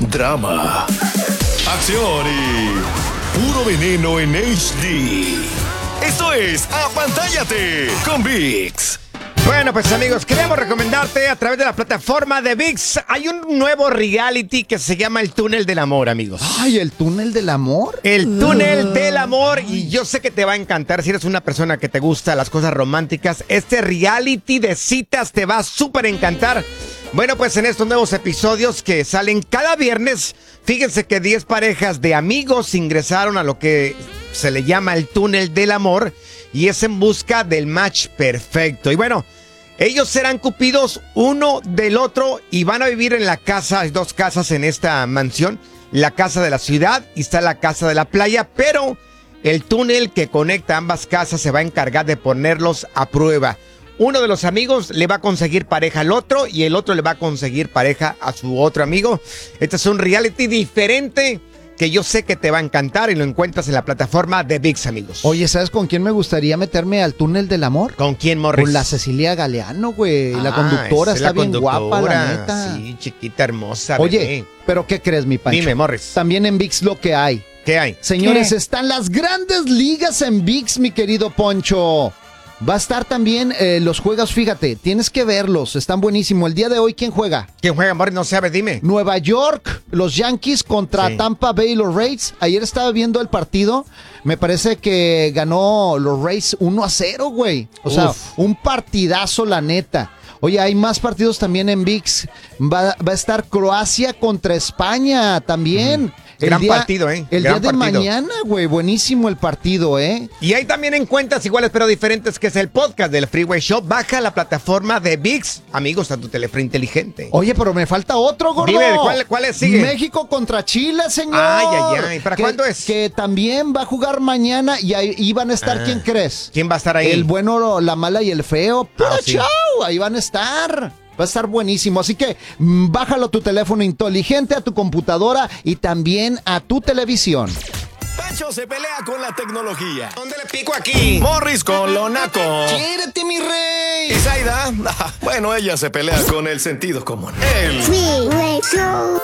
drama, acción y puro veneno en HD. Esto es Apantállate con ViX. Bueno, pues amigos, queremos recomendarte a través de la plataforma de ViX. Hay un nuevo reality que se llama El Túnel del Amor, amigos. Ay, ¿el túnel del amor? El Túnel del Amor. Y yo sé que te va a encantar si eres una persona que te gusta las cosas románticas. Este reality de citas te va a súper encantar. Bueno, pues en estos nuevos episodios que salen cada viernes, fíjense que 10 parejas de amigos ingresaron a lo que se le llama el Túnel del Amor y es en busca del match perfecto. Y bueno, ellos serán cupidos uno del otro y van a vivir en la casa. Hay dos casas en esta mansión, la casa de la ciudad y está la casa de la playa, pero el túnel que conecta ambas casas se va a encargar de ponerlos a prueba. Uno de los amigos le va a conseguir pareja al otro y el otro le va a conseguir pareja a su otro amigo. Este es un reality diferente que yo sé que te va a encantar y lo encuentras en la plataforma de ViX, amigos. Oye, ¿sabes con quién me gustaría meterme al túnel del amor? ¿Con quién, Morris? Con la Cecilia Galeano, güey. La conductora está bien guapa, la neta. Sí, chiquita, hermosa. Oye, bebé. ¿pero qué crees, mi Pancho? Dime, Morris. También en ViX lo que hay. ¿Qué hay? Señores, están las grandes ligas en ViX, mi querido Poncho. Va a estar también los juegos, fíjate, tienes que verlos, están buenísimos. El día de hoy, ¿quién juega? ¿Quién juega, Morris? No sabe, dime. Nueva York, los Yankees contra Tampa Bay, los Rays. Ayer estaba viendo el partido, me parece que ganó los Rays 1-0, güey. O sea, un partidazo, la neta. Oye, hay más partidos también en ViX. Va a estar Croacia contra España también. Gran partido, ¿eh? El Gran día de partido. mañana, güey, buenísimo el partido, ¿eh? Y hay también encuentras iguales pero diferentes, que es el podcast del Freeway Show. Baja la plataforma de ViX, amigos, a tu teléfono inteligente. Oye, pero me falta otro, gordo. Dime, ¿cuál sigue? México contra Chile, señor. Ay. ¿Para cuándo es? Que también va a jugar mañana y ahí van a estar, ¿quién crees? ¿Quién va a estar ahí? El bueno, la mala y el feo. ¡Puro sí. show! Ahí van a estar. Va a estar buenísimo, así que bájalo a tu teléfono inteligente, a tu computadora y también a tu televisión. Pancho se pelea con la tecnología. ¿Dónde le pico aquí? Morris con lo naco. ¡Quiérete, mi rey! Y Zaida, bueno, ella se pelea con el sentido común. El Freeway Show.